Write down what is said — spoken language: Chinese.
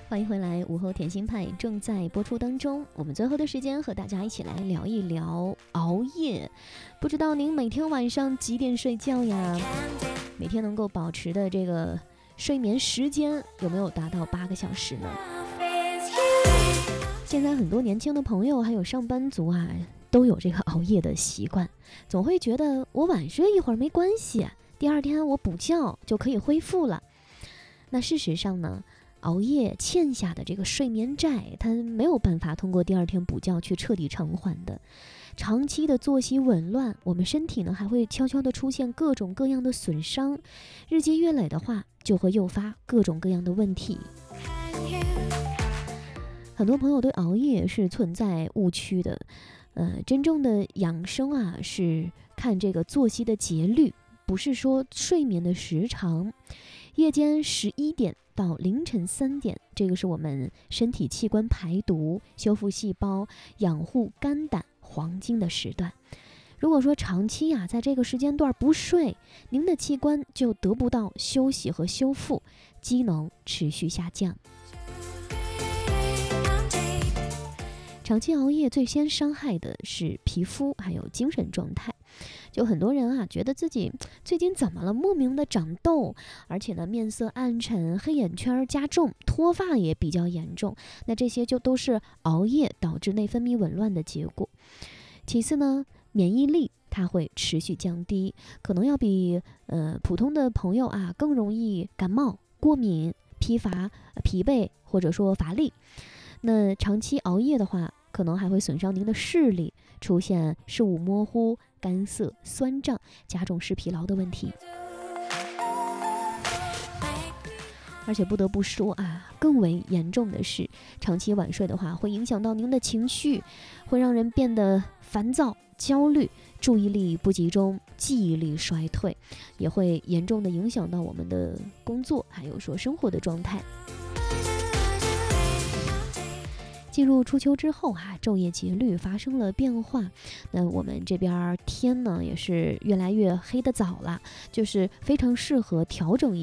欢迎回来，午后甜心派正在播出当中。我们最后的时间和大家一起来聊一聊熬夜。不知道您每天晚上几点睡觉呀？每天能够保持的这个睡眠时间有没有达到8个小时呢？现在很多年轻的朋友还有上班族啊，都有这个熬夜的习惯，总会觉得我晚睡一会儿没关系，第二天我补觉就可以恢复了。那事实上呢，熬夜欠下的这个睡眠债，它没有办法通过第二天补觉去彻底偿还的。长期的作息紊乱，我们身体呢还会悄悄的出现各种各样的损伤，日积月累的话，就会诱发各种各样的问题。很多朋友对熬夜是存在误区的，真正的养生啊是看这个作息的节律，不是说睡眠的时长。夜间11点到凌晨3点，这个是我们身体器官排毒、修复细胞、养护肝胆黄金的时段。如果说长期在这个时间段不睡，您的器官就得不到休息和修复，机能持续下降。长期熬夜最先伤害的是皮肤还有精神状态。就很多人觉得自己最近怎么了，莫名的长痘，而且呢面色暗沉，黑眼圈加重，脱发也比较严重。那这些就都是熬夜导致内分泌紊乱的结果。其次呢，免疫力它会持续降低，可能要比普通的朋友更容易感冒、过敏、疲乏、疲惫或者说乏力。那长期熬夜的话，可能还会损伤您的视力，出现视物模糊、干涩、酸胀，加重视疲劳的问题。而且不得不说更为严重的是，长期晚睡的话，会影响到您的情绪，会让人变得烦躁、焦虑，注意力不集中，记忆力衰退，也会严重的影响到我们的工作，还有说生活的状态。进入初秋之后昼夜节律发生了变化，那我们这边天呢也是越来越黑的早了，就是非常适合调整一